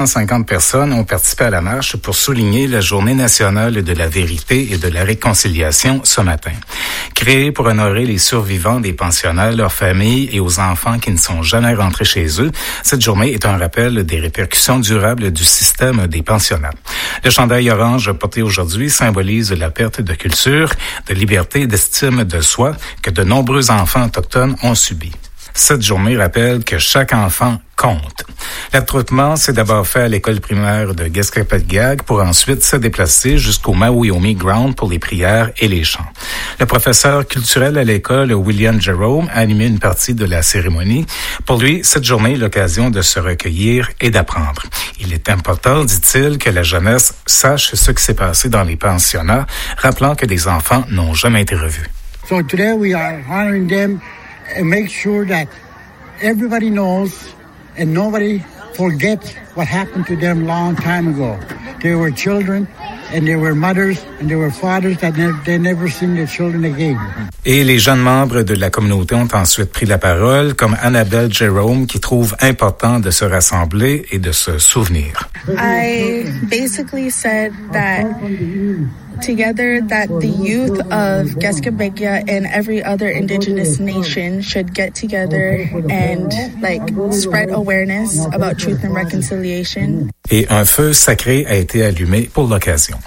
250 personnes ont participé à la marche pour souligner la Journée nationale de la vérité et de la réconciliation ce matin. Créée pour honorer les survivants des pensionnats, leurs familles et aux enfants qui ne sont jamais rentrés chez eux, cette journée est un rappel des répercussions durables du système des pensionnats. Le chandail orange porté aujourd'hui symbolise la perte de culture, de liberté et d'estime de soi que de nombreux enfants autochtones ont subi. Cette journée rappelle que chaque enfant compte. L'attroupement s'est d'abord fait à l'école primaire de Guescapetgag pour ensuite se déplacer jusqu'au Mawiomi Ground pour les prières et les chants. Le professeur culturel à l'école, William Jerome, a animé une partie de la cérémonie. Pour lui, cette journée est l'occasion de se recueillir et d'apprendre. Il est important, dit-il, que la jeunesse sache ce qui s'est passé dans les pensionnats, rappelant que des enfants n'ont jamais été revus. So today we are honoring them and make sure that everybody knows and nobody forgets what happened to them long time ago. They were children and they were mothers and they were fathers that they never seen their children again. Et les jeunes membres de la communauté ont ensuite pris la parole, comme Annabelle Jerome, qui trouve important de se rassembler et de se souvenir. I basically said that together that the youth of Guescapetgag and every other indigenous nation should get together and spread awareness about truth and reconciliation. Et un feu sacré a été allumé pour l'occasion.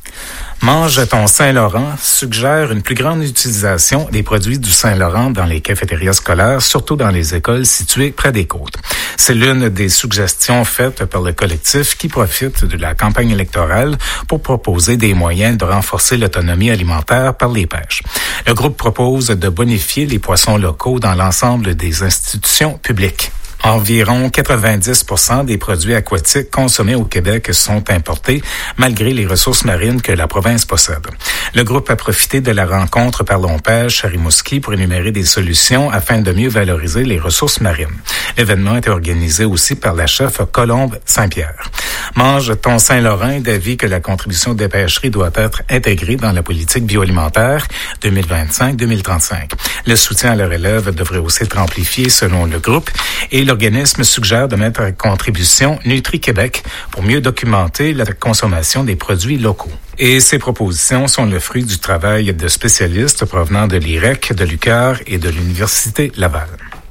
Mange ton Saint-Laurent suggère une plus grande utilisation des produits du Saint-Laurent dans les cafétérias scolaires, surtout dans les écoles situées près des côtes. C'est l'une des suggestions faites par le collectif qui profite de la campagne électorale pour proposer des moyens de renforcer l'autonomie alimentaire par les pêches. Le groupe propose de bonifier les poissons locaux dans l'ensemble des institutions publiques. Environ 90% des produits aquatiques consommés au Québec sont importés, malgré les ressources marines que la province possède. Le groupe a profité de la rencontre Parlons Pêche à Rimouski pour énumérer des solutions afin de mieux valoriser les ressources marines. L'événement a été organisé aussi par la chef Colombe Saint-Pierre. Mange ton Saint-Laurent est d'avis que la contribution des pêcheries doit être intégrée dans la politique bioalimentaire 2025-2035. Le soutien à leur élève devrait aussi être amplifié selon le groupe et l'organisme suggère de mettre à contribution Nutri-Québec pour mieux documenter la consommation des produits locaux. Et ces propositions sont le fruit du travail de spécialistes provenant de l'IREC, de l'UQAR et de l'Université Laval.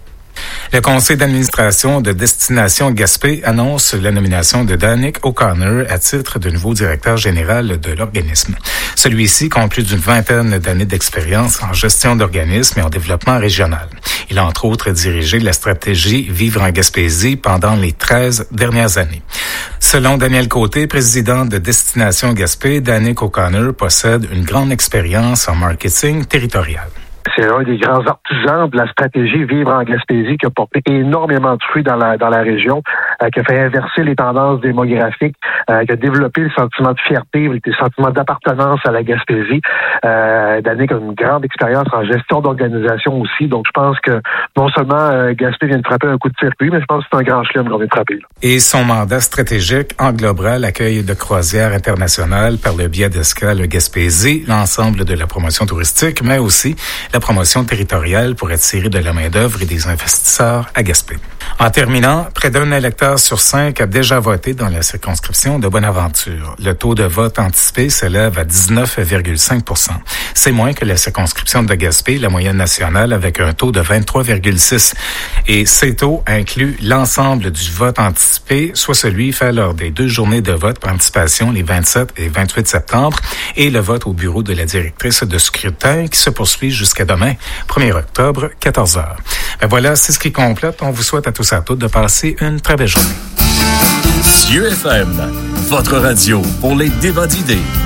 Le conseil d'administration de Destination Gaspé annonce la nomination de Danick O'Connor à titre de nouveau directeur général de l'organisme. Celui-ci compte plus d'une vingtaine d'années d'expérience en gestion d'organismes et en développement régional. Il a entre autres dirigé la stratégie Vivre en Gaspésie pendant les 13 dernières années. Selon Daniel Côté, président de Destination Gaspé, Danick O'Connor possède une grande expérience en marketing territorial. C'est un des grands artisans de la stratégie Vivre en Gaspésie qui a porté énormément de fruits dans la région, qui a fait inverser les tendances démographiques, qui a développé le sentiment de fierté, le sentiment d'appartenance à la Gaspésie. Danick a une grande expérience en gestion d'organisation aussi, donc je pense que non seulement Gaspé vient de frapper un coup de circuit, mais je pense que c'est un grand chelem qu'on vient de frapper. Et son mandat stratégique englobera l'accueil de croisières internationales par le biais d'Escale Gaspésie, l'ensemble de la promotion touristique, mais aussi la promotion territoriale pour attirer de la main-d'œuvre et des investisseurs à Gaspé. En terminant, près d'un électeur sur 5 a déjà voté dans la circonscription de Bonaventure. Le taux de vote anticipé s'élève à 19,5 %. C'est moins que la circonscription de Gaspé, la moyenne nationale, avec un taux de 23,6 %. Et ces taux incluent l'ensemble du vote anticipé, soit celui fait lors des 2 journées de vote par anticipation les 27 et 28 septembre, et le vote au bureau de la directrice de scrutin qui se poursuit jusqu'à demain, 1er octobre, 14 h. Ben voilà, c'est ce qui complète. On vous souhaite à tous et à toutes de passer une très belle journée. Cieux FM, votre radio pour les débats d'idées.